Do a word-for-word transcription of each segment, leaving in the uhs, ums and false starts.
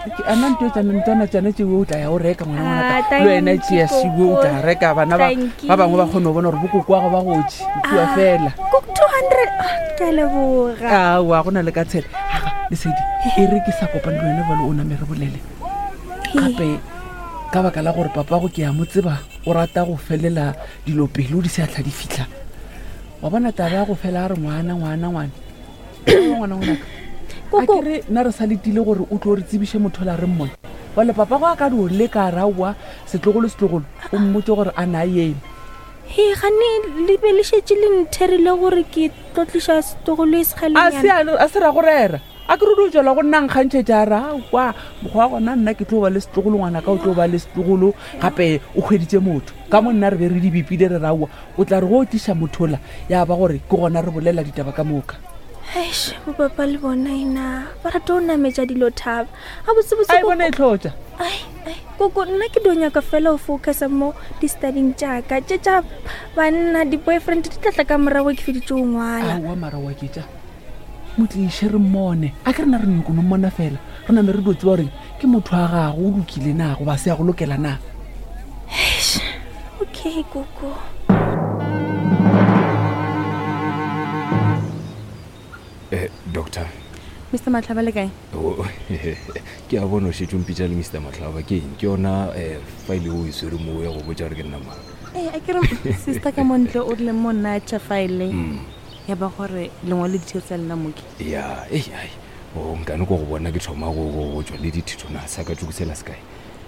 a nna ntho e tsaneng tsona tsane tse o tla ya o reka ngwana ngwana ka le wena tse ya siwe o tla reka bana ba ba bangwe ba kgone go bona gore bokoko wa go ba gotse bua fela two hundred ke leboga a wa gona le ka tshela le sedi e re ke sa kopana le wena ba le ona mere bolele gape ka baka la gore papa go ke ya mo tseba o rata go felela dilo pele o di se atla di fitla wa bona taba ya go fela a re ngwana ngwana ngwana ngwana ngwana a kere nna re sa letile gore o tlo re tsebishe motho la re mmone wale papa go a ka di o le ka rawa setlogolo setlogolo o mmotse gore a na yena he gane le be le shetse le ntherile gore ke tlotlisha setlogolo e segalenyana a se ra go rera a ke re o tswela go nna nkgantšhe ja ra kwa mokgwa wa gona nna ke tlo ba le setlogolo ngwana ka o tlo ba le setlogolo gape o kgweditse motho ka mo nna re be re di bipile re rawa o tla re go tlisha mothola ya ba gore ke gona re bolela ditaba ka moka eish bo papa le bona ina ba rata o nametša dilo thaba a botsebotse ai bona e tlhotša ai ai koko nna ke donya ka fela o focusa mo di-studying tšaka tše tša banna di-boyfriend di tlatla ka morago ke feditše o ngwala aowa marawa ke tša motliše re mmone a ke re na re nkono mmona fela re name re dotse ba goreng ke motho wa gago o lokile na go ba se ya go lokela na eish okay koko Eh, doctor. Mister Matlhaba le kae? Oh, ke a bona o shetse mpitsa le Mister Matlhaba ke eng ke yona eh file o isere mo ya go botsa re ke nna mang. Eh, a ke re sister ka montle o le mo nna tša file. Ya ba gore lengwe le ditheo tsa lena moke. Ya, eh ai. O nkane go go bona ke thoma go go tswa le dithitona sa ka tsukusela sky.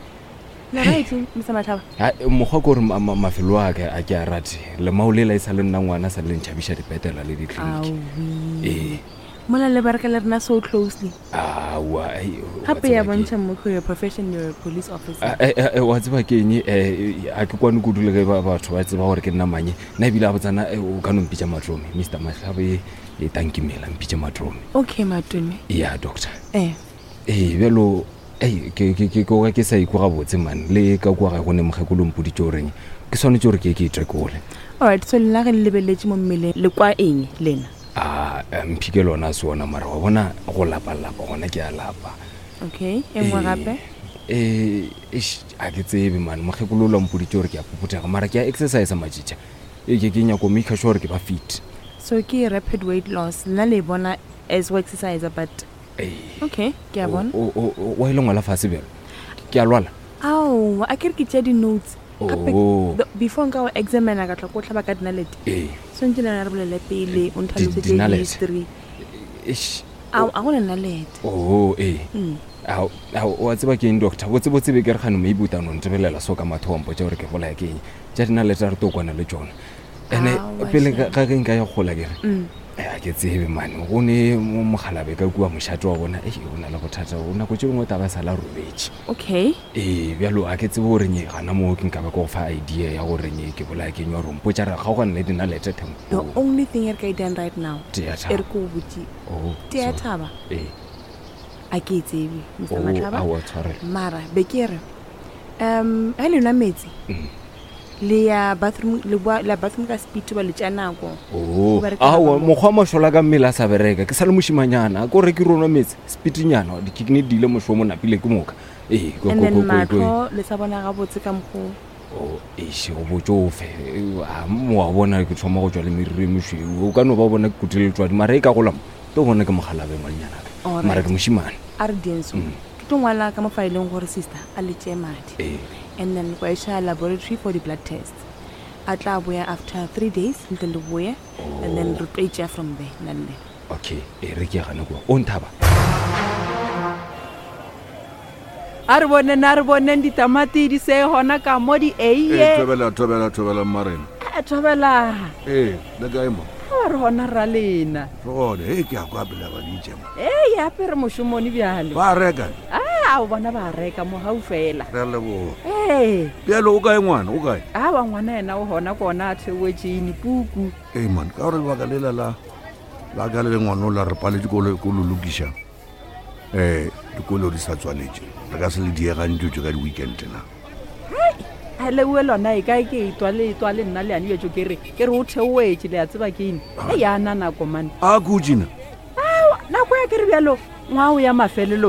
La right Mister Matlhaba. Ha mogwa go re mafelo a ka a ke a rate le maulela e sa le nna ngwana sa le ntšhabisha dipetela le ditleliniki. Eh mola le barka le rena so closely. Ah wa ai hape ya bontsha mo go your profession you're a police officer. Eh wa tseba ke eng eh a ke kwane go dule ba batho ba tseba gore ke nna manye na ebile a botsana o ka no mpitsa matromi Mister Matlhaba e tankimela mpitsa matromi. Okay matromi. Yeah doctor. Eh eh belo eh ke ke ke go ke sa ikwa botse man le ka kwa ga go ne mogekolo mpudi tsoreng ke sone tsore ke ke trekole. All right so le ga le lebeletse mo mmele le kwa eng lena. Ah mpikelo na sona mara wa bona go lapa lapa gona ke a lapa. Okay engwe gape eh ish a ke tsebe man mogekolo lo mpudi tsore ke a popotega mara ke a exercise majitša e ke ke nya go make sure ke ba fit. So ke rapid weight loss nna le bona as well exercise but eh okay ke a bona o o wa ile ngwala fase belo ke a lwala au a ke re ke tšea di notes oh before nka o examine ka tla go tlhaba ka dinalete eh so ntse na re bolele pele o nthalosetse history ish au a go nna lete oh eh au au wa tseba ke eng doctor botse botse be ke re gane mo ibutano ntsebelela so ka mathompo tša gore ke bola ke eng tša dinalete re to kwana le tsona ene pele ga ga nka ya gola ke re a ke tsebe man go ne mogalabe ka kua moshato wa bona eh o na le bothata o na go tšengwe taba sala robetše okay eh bjalo a ke tsebe gore nye gana mo ke nka ba go fa idea ya gore nye ke bola ke nywa rompo tša re ga go nne dina lete tempo the only thing er ka done right now theater er ko botse oh theater ba eh a ke tsebe Mister Matlhaba oh tshware mara be ke re um ha le na metsi le ya bathroom le bua la bathroom ka speed ba le tsanako oh awa mogwa mashola ka mmela sa bereka ke sa le moshimanyana go re ke rono metsi speed nyana di kidney dile mosho mo napile ke moka eh go go go go le sa bona ga botse ka mgo oh e she go botsofe a mo wa bona ke thoma go tswa le miriri moshe o ka no ba bona ke kutile tswa mara e ka go lama to bona ke mogalabe manyana mara ke moshimane a re dienso ke to ngwala ka mo faileng gore sister a le tšemadi eh and then kwa isha laboratory for the blood test atla boya after three days until the boya oh. And then repeat from there nande okay e re ke gana go o ntaba a re bone na re bone ditamati di se hona ka mo di eiye eh tobela tobela tobela marena a tobela eh le ga imo re hona ra lena rone e ke a kwa bela ba ditse eh ya pere moshomoni bjale ba reka ah o bona ba reka mo ha u fela re le bo eh bjalo o kae ngwana o kae ah wa ngwana ena o hona kona thewetsini puku eh man ka re ba ka lela la la ga le ngwana o la re pale dikolo go lukisha eh dikolo di sa tswaletse re ka se le diega ntutse ka di weekend na a le we lona e kae ke itwale itwale nna le ani yetso ke re ke re o thewetse le a tseba ke eng e ya nana ko man a go jina ah na go ya ke re bjalo ngwa o ya mafelelo